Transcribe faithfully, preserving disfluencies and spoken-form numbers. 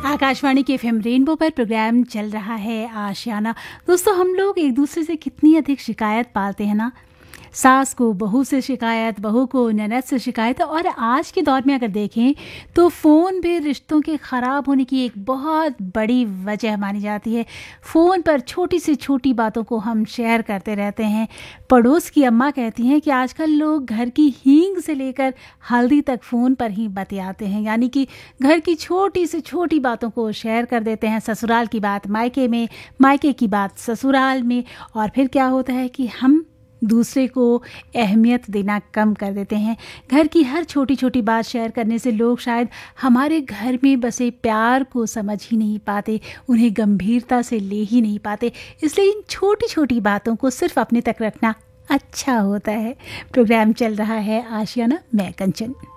आकाशवाणी के FM rainbow पर programme चल रहा है आशियाना। दोस्तों, हम लोग एक दूसरे से कितनी अधिक शिकायत पालते हैं ना। सास को बहू से शिकायत, बहू को ननद से शिकायत। और आज के दौर में अगर देखें तो फ़ोन भी रिश्तों के ख़राब होने की एक बहुत बड़ी वजह मानी जाती है। फ़ोन पर छोटी से छोटी बातों को हम शेयर करते रहते हैं। पड़ोस की अम्मा कहती हैं कि आजकल लोग घर की हींग से लेकर हल्दी तक फ़ोन पर ही बतियाते हैं, यानी कि घर की छोटी से छोटी बातों को शेयर कर देते हैं। ससुराल की बात मायके में, मायके की बात ससुराल में। और फिर क्या होता है कि हम दूसरे को अहमियत देना कम कर देते हैं। घर की हर छोटी छोटी बात शेयर करने से लोग शायद हमारे घर में बसे प्यार को समझ ही नहीं पाते, उन्हें गंभीरता से ले ही नहीं पाते। इसलिए इन छोटी छोटी बातों को सिर्फ अपने तक रखना अच्छा होता है। प्रोग्राम चल रहा है आशियाना, मैं कंचन।